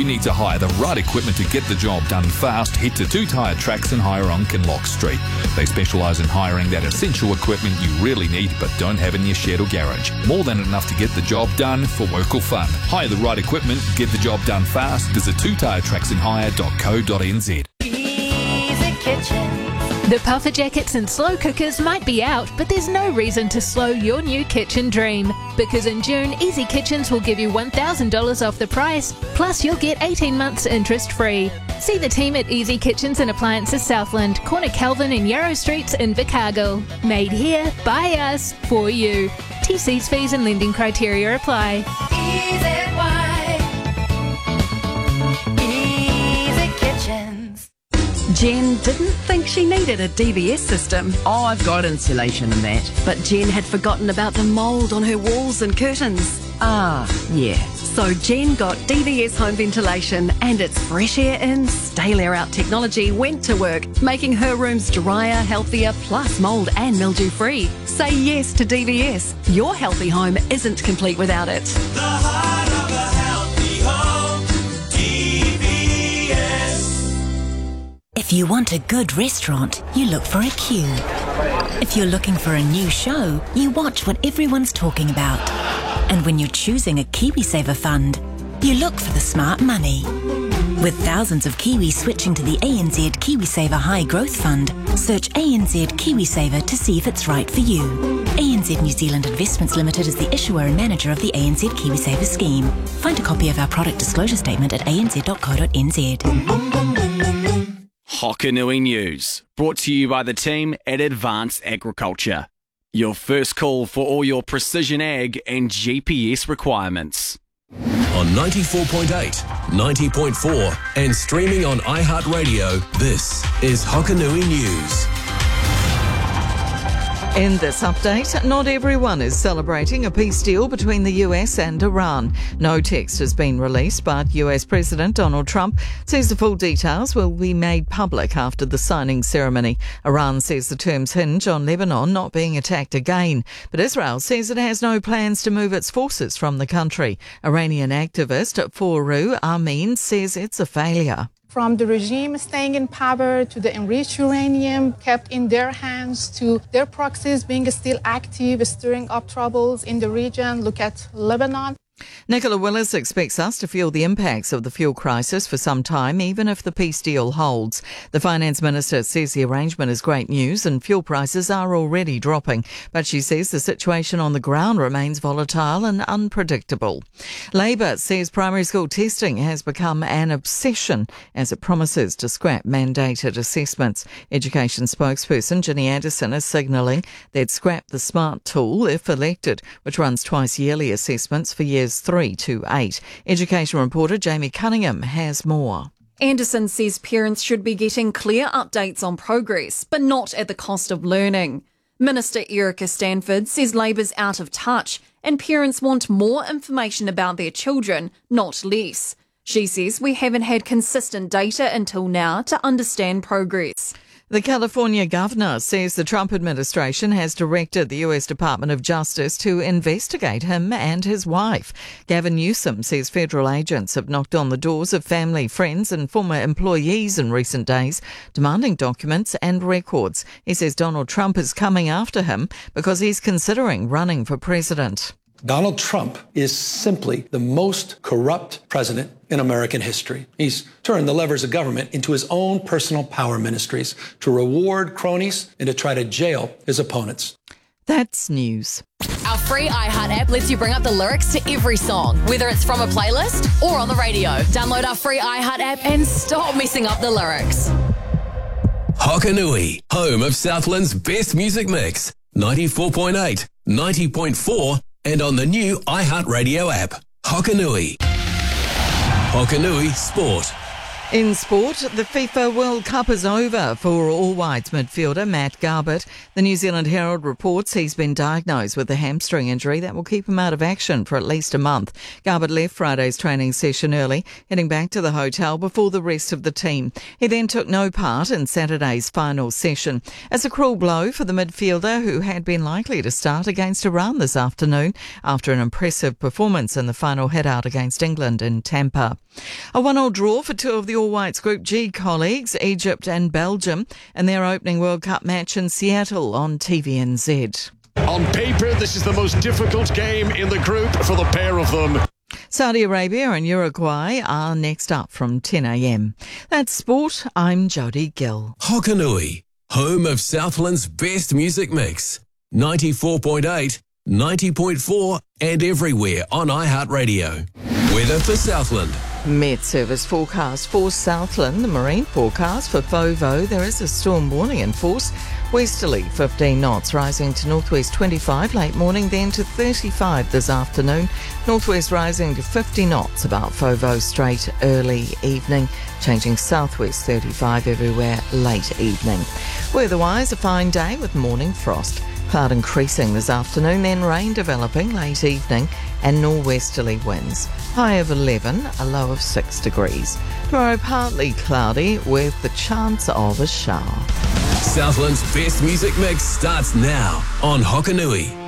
need to hire the right equipment to get the job done fast, head to Two Tyre Tracks and Hire on Kinloch Street. They specialise in hiring that essential equipment you really need but don't have in your shed or garage. More than enough to get the job done for work or fun. Hire the right equipment, get the job done fast. Visit twotiretracksandhire.co.nz. Easy Kitchen. The puffer jackets and slow cookers might be out, but there's no reason to slow your new kitchen dream. Because in June, Easy Kitchens will give you $1,000 off the price, plus you'll get 18 months interest free. See the team at Easy Kitchens and Appliances Southland, Corner Calvin and Yarrow Streets in Invercargill. Made here, by us, for you. TC's fees and lending criteria apply. Easy Kitchens. Jen didn't think she needed a DVS system, Oh, I've got insulation and that. but Jen had forgotten about the mould on her walls and curtains. Ah, yeah. So Jen got DVS home ventilation, and its fresh air in, stale air out technology went to work, making her rooms drier, healthier, plus mould and mildew free. Say yes to DVS. Your healthy home isn't complete without it. The heart of a healthy home, DVS. If you want a good restaurant, you look for a queue. If you're looking for a new show, you watch what everyone's talking about. And when you're choosing a KiwiSaver fund, you look for the smart money. With thousands of Kiwis switching to the ANZ KiwiSaver High Growth Fund, search ANZ KiwiSaver to see if it's right for you. ANZ New Zealand Investments Limited is the issuer and manager of the ANZ KiwiSaver scheme. Find a copy of our product disclosure statement at anz.co.nz. Hokanui News, brought to you by the team at Advanced Agriculture. Your first call for all your precision ag and GPS requirements. On 94.8, 90.4 and streaming on iHeartRadio, this is Hokanui News. In this update, not everyone is celebrating a peace deal between the US and Iran. No text has been released, but US President Donald Trump says the full details will be made public after the signing ceremony. Iran says the terms hinge on Lebanon not being attacked again, but Israel says it has no plans to move its forces from the country. Iranian activist Forough Amin says it's a failure. From the regime staying in power to the enriched uranium kept in their hands to their proxies being still active, stirring up troubles in the region. Look at Lebanon. Nicola Willis expects us to feel the impacts of the fuel crisis for some time, even if the peace deal holds. The finance minister says the arrangement is great news and fuel prices are already dropping, but she says the situation on the ground remains volatile and unpredictable. Labor says primary school testing has become an obsession as it promises to scrap mandated assessments. Education spokesperson Ginny Anderson is signalling they'd scrap the SMART tool if elected, which runs twice yearly assessments for years 3 to 8. Education reporter Jamie Cunningham has more. Anderson says parents should be getting clear updates on progress, but not at the cost of learning. Minister Erica Stanford says Labor's out of touch and parents want more information about their children, not less. She says we haven't had consistent data until now to understand progress. The California governor says the Trump administration has directed the US Department of Justice to investigate him and his wife. Gavin Newsom says federal agents have knocked on the doors of family, friends and former employees in recent days, demanding documents and records. He says Donald Trump is coming after him because he's considering running for president. Donald Trump is simply the most corrupt president in American history. He's turned the levers of government into his own personal power ministries to reward cronies and to try to jail his opponents. That's news. Our free iHeart app lets you bring up the lyrics to every song, whether it's from a playlist or on the radio. Download our free iHeart app and stop messing up the lyrics. Hokanui, home of Southland's best music mix. 94.8, 90.4 and on the new iHeartRadio app. Hokanui. Hokanui Sport. In sport, the FIFA World Cup is over for All Whites midfielder Matt Garbutt. The New Zealand Herald reports he's been diagnosed with a hamstring injury that will keep him out of action for at least a month. Garbutt left Friday's training session early, heading back to the hotel before the rest of the team. He then took no part in Saturday's final session. It's a cruel blow for the midfielder who had been likely to start against Iran this afternoon after an impressive performance in the final hit-out against England in Tampa. A 1-1 draw for two of the All Whites Group G colleagues, Egypt and Belgium, in their opening World Cup match in Seattle on TVNZ. On paper, this is the most difficult game in the group for the pair of them. Saudi Arabia and Uruguay are next up from 10 a.m. That's sport. I'm Jodie Gill. Hokanui, home of Southland's best music mix. 94.8, 90.4 and everywhere on iHeartRadio. Weather for Southland. Met Service forecast for Southland. The marine forecast for Fovo. There is a storm warning in force. Westerly 15 knots, rising to northwest 25 late morning, then to 35 this afternoon. Northwest rising to 50 knots about Fovo Strait early evening, changing southwest 35 everywhere late evening. Weather-wise, a fine day with morning frost. Cloud increasing this afternoon, then rain developing late evening and norwesterly winds. High of 11, a low of 6 degrees. Tomorrow partly cloudy with the chance of a shower. Southland's best music mix starts now on Hokanui.